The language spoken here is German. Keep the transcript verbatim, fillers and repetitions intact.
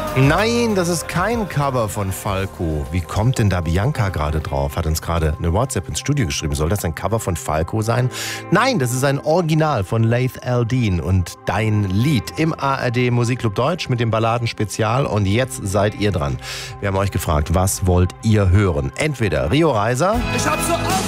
Nein, das ist kein Cover von Falco. Wie kommt denn da Bianca gerade drauf? Hat uns gerade eine WhatsApp ins Studio geschrieben. Soll das ein Cover von Falco sein? Nein, das ist ein Original von Laith Al-Deen und Dein Lied im A R D Musikclub Deutsch mit dem Balladenspezial. Und jetzt seid ihr dran. Wir haben euch gefragt, was wollt ihr hören? Entweder Rio Reiser. Ich hab so oft